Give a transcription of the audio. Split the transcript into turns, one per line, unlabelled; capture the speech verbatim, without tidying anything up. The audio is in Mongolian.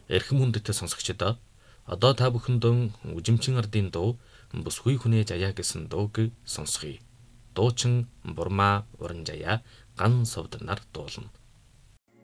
Эрхэм хүндэт сонсогчдоо одоо та бүхэндээ Үжимчин ардын дуу Бүсгүй хүнээ жаяа гэсэн дууг сонсгоё. Дуучин Бурмаа Уран жаяа Ган Совд нар дуулна.